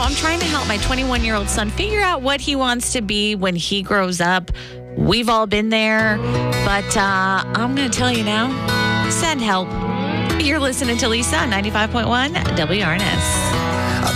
I'm trying to help my 21-year-old son figure out what he wants to be when he grows up. We've all been there, but I'm going to tell you now, send help. You're listening to Lisa, 95.1 WRNS.